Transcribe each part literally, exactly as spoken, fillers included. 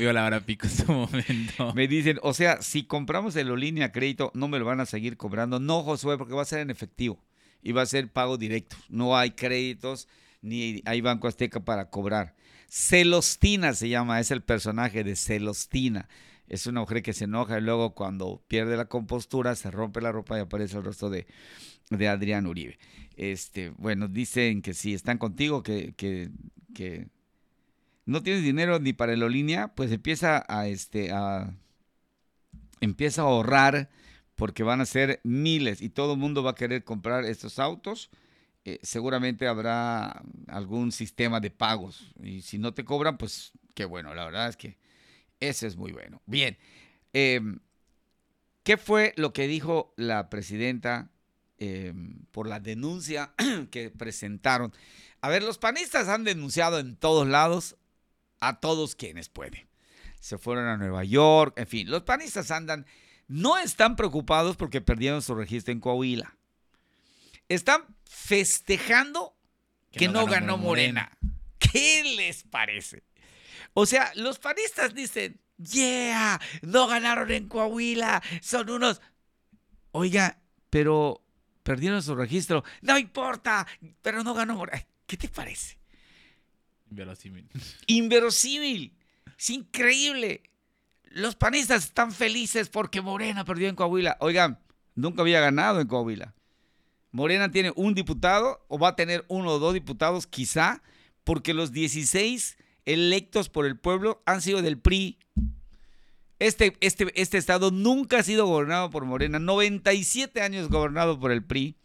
movió la hora pico en su momento. Me dicen, o sea, si compramos el Olínea a crédito, no me lo van a seguir cobrando. No, Josué, porque va a ser en efectivo y va a ser pago directo. No hay créditos ni hay Banco Azteca para cobrar. Celostina se llama, es el personaje de Celostina. Es una mujer que se enoja y luego cuando pierde la compostura se rompe la ropa y aparece el rostro de, de Adrián Uribe. Este, bueno, dicen que si están contigo, que, que, que no tienes dinero ni para el Olínea, pues empieza a, este, a, empieza a ahorrar porque van a ser miles y todo el mundo va a querer comprar estos autos. Eh, seguramente habrá algún sistema de pagos y si no te cobran, pues qué bueno, la verdad es que eso es muy bueno. Bien, eh, ¿qué fue lo que dijo la presidenta eh, por la denuncia que presentaron? A ver, los panistas han denunciado en todos lados a todos quienes pueden. Se fueron a Nueva York, en fin, los panistas andan, no están preocupados porque perdieron su registro en Coahuila. Están festejando que, que no, no ganó, ganó Morena. Morena. ¿Qué les parece? O sea, los panistas dicen, yeah, no ganaron en Coahuila, son unos... Oiga, pero perdieron su registro. No importa, pero no ganó Morena. ¿Qué te parece? Inverosímil. Inverosímil. Es increíble. Los panistas están felices porque Morena perdió en Coahuila. Oigan, nunca había ganado en Coahuila. Morena tiene un diputado o va a tener uno o dos diputados quizá porque los dieciséis electos por el pueblo han sido del P R I. Este, este, este estado nunca ha sido gobernado por Morena. noventa y siete años gobernado por el P R I.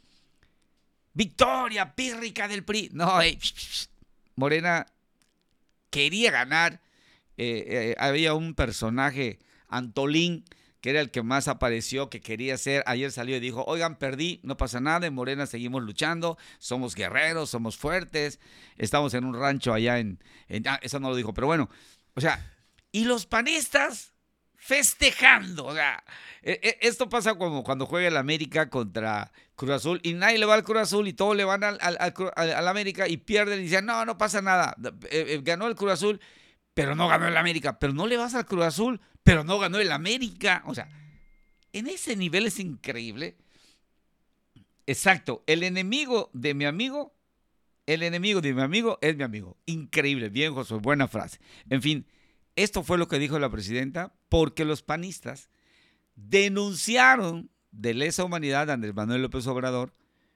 Victoria pírrica del P R I. No, eh, Morena quería ganar. Eh, eh, había un personaje, Antolín, que era el que más apareció, que quería ser. Ayer salió y dijo, oigan, perdí, no pasa nada, en Morena seguimos luchando, somos guerreros, somos fuertes, estamos en un rancho allá en... en ah, eso no lo dijo, pero bueno, o sea, y los panistas festejando, o sea, eh, esto pasa como cuando juega el América contra Cruz Azul y nadie le va al Cruz Azul y todos le van al, al, al, al América y pierden y dicen, no, no pasa nada, eh, eh, ganó el Cruz Azul, pero no ganó el América, pero no le vas al Cruz Azul, pero no ganó el América. O sea, en ese nivel es increíble. Exacto, el enemigo de mi amigo, el enemigo de mi amigo es mi amigo. Increíble, bien, Josué, buena frase. En fin, esto fue lo que dijo la presidenta, porque los panistas denunciaron de lesa humanidad a Andrés Manuel López Obrador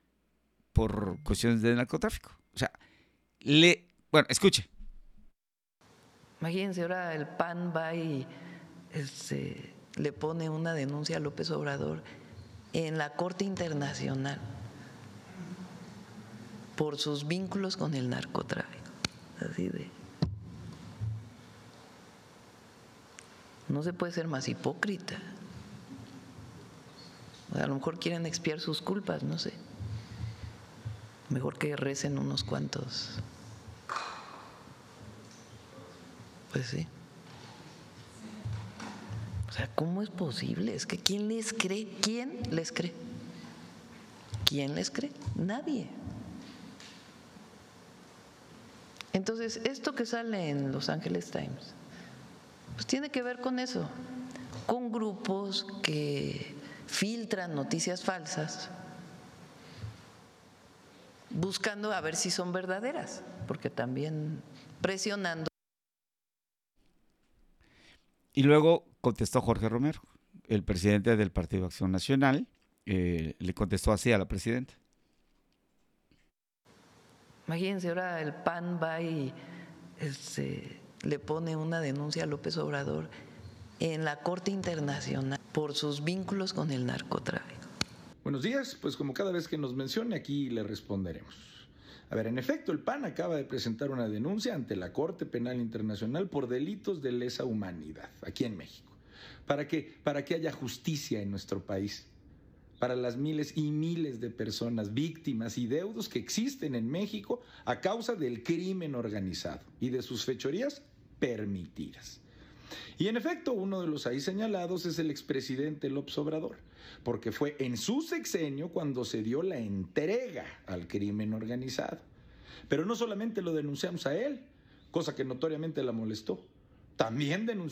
por cuestiones de narcotráfico. O sea, le, bueno, escuche. Imagínense, ahora el P A N va y este, le pone una denuncia a López Obrador en la Corte Internacional por sus vínculos con el narcotráfico. Así de... No se puede ser más hipócrita. A lo mejor quieren expiar sus culpas, no sé. Mejor que recen unos cuantos. Pues sí. O sea, ¿cómo es posible? Es que ¿quién les cree? ¿Quién les cree? ¿Quién les cree? Nadie. Entonces, esto que sale en Los Angeles Times, pues tiene que ver con eso, con grupos que filtran noticias falsas, buscando a ver si son verdaderas, porque también presionando. Y luego contestó Jorge Romero, el presidente del Partido Acción Nacional, eh, le contestó así a la presidenta. Imagínense, ahora el P A N va y este, le pone una denuncia a López Obrador en la Corte Internacional por sus vínculos con el narcotráfico. Buenos días, pues como cada vez que nos mencione aquí le responderemos. A ver, en efecto, el P A N acaba de presentar una denuncia ante la Corte Penal Internacional por delitos de lesa humanidad, aquí en México. ¿Para qué? Para que haya justicia en nuestro país. Para las miles y miles de personas víctimas y deudos que existen en México a causa del crimen organizado y de sus fechorías permitidas. Y en efecto, uno de los ahí señalados es el expresidente López Obrador, porque fue en su sexenio cuando se dio la entrega al crimen organizado. Pero no solamente lo denunciamos a él, cosa que notoriamente la molestó, también denunciamos